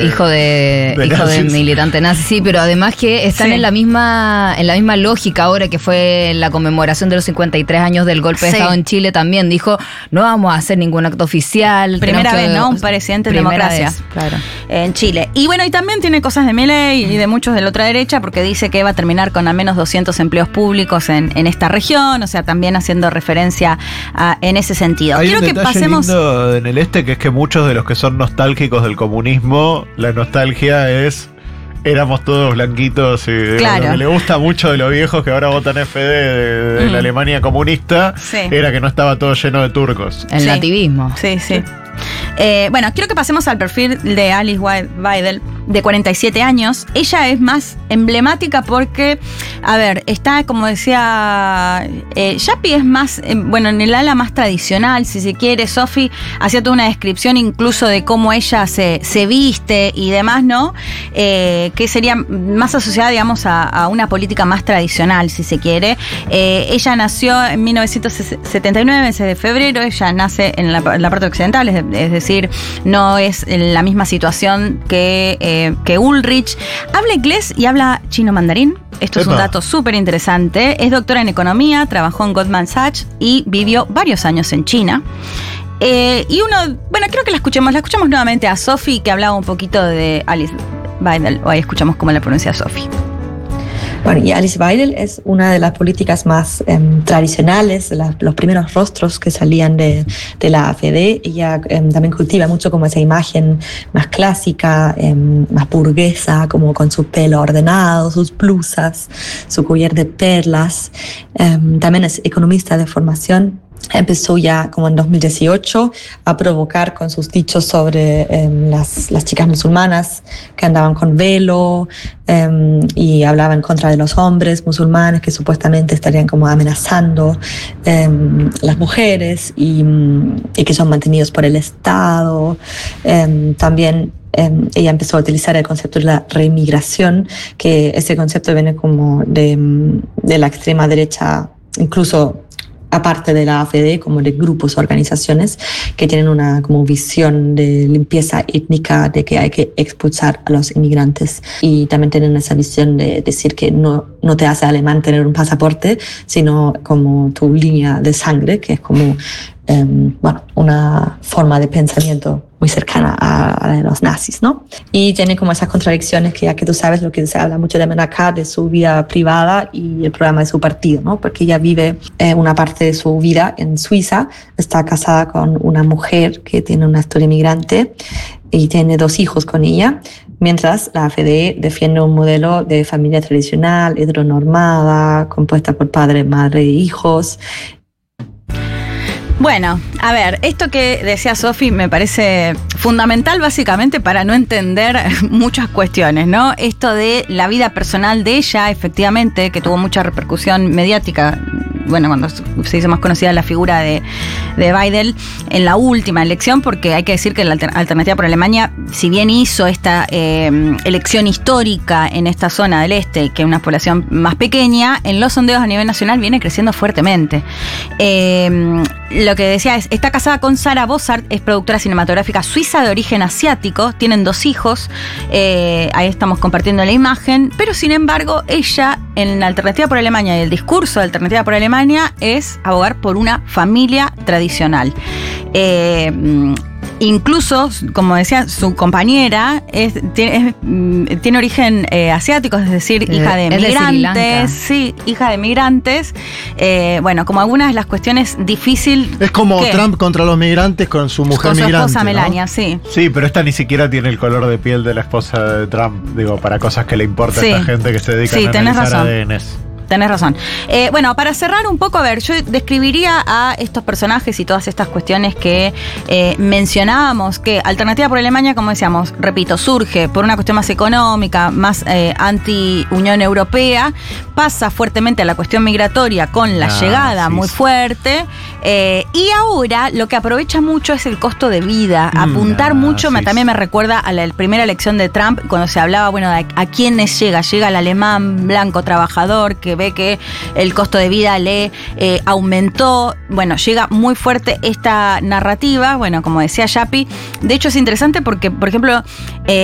hijo de militante nazi, sí, pero además que están en la misma lógica ahora que fue la conmemoración de los 53 años del golpe de Estado en Chile. También dijo, no vamos a hacer ningún acto oficial. Primera vez, ¿no? Un presidente en democracia. Claro. En Chile. Y bueno, y también tiene cosas de Milei y de muchos de la otra derecha, porque dice que va a terminar con al menos 200 empleos públicos en esta región, o sea, también haciendo referencia en ese sentido. Quiero que pasemos lindo en el que es que muchos de los que son nostálgicos del comunismo, la nostalgia es éramos todos blanquitos y claro. Lo que le gusta mucho de los viejos que ahora votan FD de la Alemania comunista era que no estaba todo lleno de turcos. El nativismo. Sí. Bueno, quiero que pasemos al perfil de Alice Weidel, de 47 años. Ella es más emblemática porque, a ver, está, como decía Yappi, es más, bueno, en el ala más tradicional, si se quiere. Sofi hacía toda una descripción incluso de cómo ella se viste y demás, ¿no? Que sería más asociada, digamos, a una política más tradicional, si se quiere. Ella nació en 1979, el 6 de febrero. Ella nace en la parte occidental, es decir, no es la misma situación que Ulrich. Habla inglés y habla chino mandarín. Esto es un dato súper interesante. Es doctora en economía, trabajó en Goldman Sachs y vivió varios años en China. Bueno, creo que la escuchemos nuevamente a Sofi, que hablaba un poquito de Alice Weidel. Ahí escuchamos cómo la pronuncia Sofi. Bueno, y Alice Weidel es una de las políticas más tradicionales, los primeros rostros que salían de la AfD. Ella también cultiva mucho como esa imagen más clásica, más burguesa, como con su pelo ordenado, sus blusas, su collar de perlas. También es economista de formación. Empezó ya como en 2018 a provocar con sus dichos sobre las chicas musulmanas que andaban con velo y hablaba en contra de los hombres musulmanes que supuestamente estarían como amenazando las mujeres y que son mantenidos por el Estado. También ella empezó a utilizar el concepto de la reinmigración, que ese concepto viene como de la extrema derecha, incluso aparte de la AfD, como de grupos, organizaciones que tienen una como visión de limpieza étnica, de que hay que expulsar a los inmigrantes, y también tienen esa visión de decir que no te hace alemán tener un pasaporte, sino como tu línea de sangre, que es como una forma de pensamiento muy cercana a la de los nazis, ¿no? Y tiene como esas contradicciones que, ya que tú sabes, lo que se habla mucho también acá de su vida privada y el programa de su partido, ¿no? Porque ella vive una parte de su vida en Suiza, está casada con una mujer que tiene una historia inmigrante y tiene 2 hijos con ella, mientras la AfD defiende un modelo de familia tradicional, heteronormada, compuesta por padre, madre e hijos. Bueno, a ver, esto que decía Sofi me parece fundamental básicamente para no entender muchas cuestiones, ¿no? Esto de la vida personal de ella, efectivamente, que tuvo mucha repercusión mediática, bueno, cuando se hizo más conocida la figura de Weidel en la última elección, porque hay que decir que la Alternativa por Alemania, si bien hizo esta elección histórica en esta zona del este, que es una población más pequeña, en los sondeos a nivel nacional viene creciendo fuertemente. Lo que decía es, está casada con Sarah Bossart, es productora cinematográfica suiza de origen asiático, tienen 2 hijos, ahí estamos compartiendo la imagen, pero sin embargo ella en la Alternativa por Alemania y el discurso de Alternativa por Alemania es abogar por una familia tradicional. Incluso, como decía, su compañera tiene origen asiático, es decir, hija de migrantes. Sí, hija de migrantes. Bueno, como algunas de las cuestiones difíciles. Es como Trump contra los migrantes con su mujer migrante. Con su esposa Melania, ¿no? sí. Sí, pero esta ni siquiera tiene el color de piel de la esposa de Trump, digo, para cosas que le importa a esta gente que se dedica a analizar ADNs. Tenés razón. Bueno, para cerrar un poco, a ver, yo describiría a estos personajes y todas estas cuestiones que mencionábamos, que Alternativa por Alemania, como decíamos, repito, surge por una cuestión más económica, más anti-Unión Europea, pasa fuertemente a la cuestión migratoria con la llegada muy fuerte, y ahora lo que aprovecha mucho es el costo de vida, apuntar mucho, también me recuerda a la primera elección de Trump, cuando se hablaba, bueno, de a quiénes llega el alemán blanco trabajador, que ve que el costo de vida le aumentó. Bueno, llega muy fuerte esta narrativa, bueno, como decía Yappi. De hecho es interesante porque, por ejemplo,